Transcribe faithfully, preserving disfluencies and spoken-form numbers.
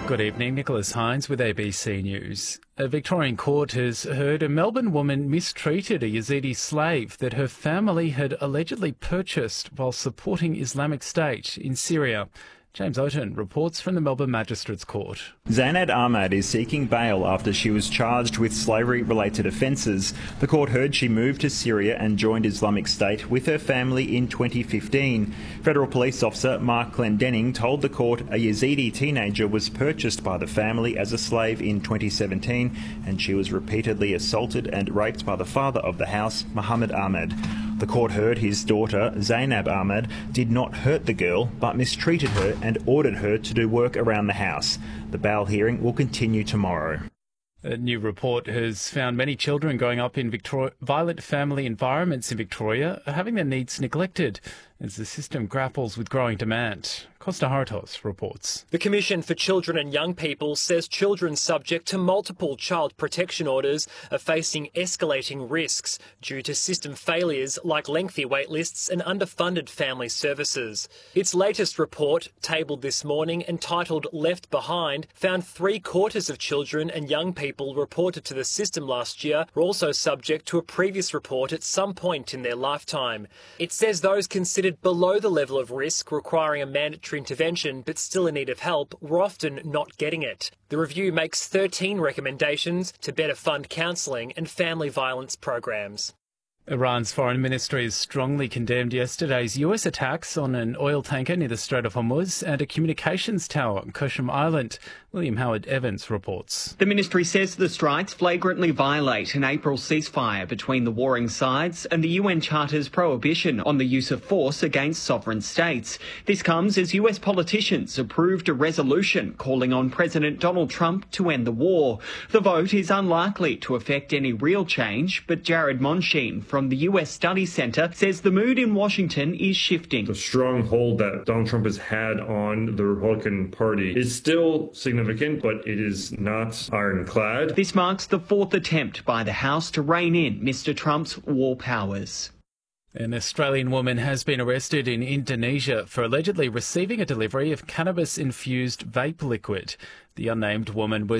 Good evening, Nicholas Hines with A B C News. A Victorian court has heard a Melbourne woman mistreated a Yazidi slave that her family had allegedly purchased while supporting Islamic State in Syria. James Oaten reports from the Melbourne Magistrates Court. Zainab Ahmad is seeking bail after she was charged with slavery-related offences. The court heard she moved to Syria and joined Islamic State with her family in twenty fifteen. Federal Police Officer Mark Clendenning told the court a Yazidi teenager was purchased by the family as a slave in twenty seventeen, and she was repeatedly assaulted and raped by the father of the house, Mohammed Ahmed. The court heard his daughter, Zainab Ahmad, did not hurt the girl but mistreated her and ordered her to do work around the house. The bail hearing will continue tomorrow. A new report has found many children growing up in Victoria, violent family environments in Victoria are having their needs neglected as the system grapples with growing demand. Costa Haratos reports. The Commission for Children and Young People says children subject to multiple child protection orders are facing escalating risks due to system failures like lengthy wait lists and underfunded family services. Its latest report, tabled this morning and titled Left Behind, found three quarters of children and young people reported to the system last year were also subject to a previous report at some point in their lifetime. It says those considered below the level of risk requiring a mandatory intervention but still in need of help were often not getting it. The review makes thirteen recommendations to better fund counselling and family violence programs. Iran's foreign ministry has strongly condemned yesterday's U S attacks on an oil tanker near the Strait of Hormuz and a communications tower on Qashm Island. William Howard Evans reports. The ministry says the strikes flagrantly violate an April ceasefire between the warring sides and the U N Charter's prohibition on the use of force against sovereign states. This comes as U S politicians approved a resolution calling on President Donald Trump to end the war. The vote is unlikely to affect any real change, but Jared Monsheen from From the U S Study Centre says the mood in Washington is shifting. The strong hold that Donald Trump has had on the Republican Party is still significant, but it is not ironclad. This marks the fourth attempt by the House to rein in Mister Trump's war powers. An Australian woman has been arrested in Indonesia for allegedly receiving a delivery of cannabis-infused vape liquid. The unnamed woman was